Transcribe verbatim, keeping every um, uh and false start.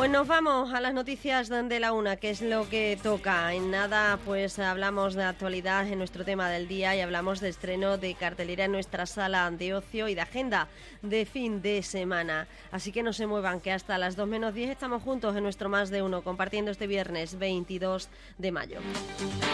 Pues nos vamos a las noticias de la una, que es lo que toca. En nada, pues hablamos de actualidad en nuestro tema del día y hablamos de estreno de cartelera en nuestra sala de ocio y de agenda de fin de semana. Así que no se muevan, que hasta las dos menos diez estamos juntos en nuestro Más de Uno, compartiendo este viernes veintidós de mayo.